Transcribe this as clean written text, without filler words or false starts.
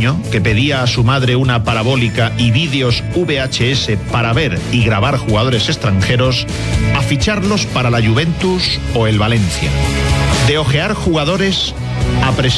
niño que pedía a su madre una parabólica y vídeos VHS para ver y grabar jugadores extranjeros, a ficharlos para la Juventus o el Valencia. De ojear jugadores a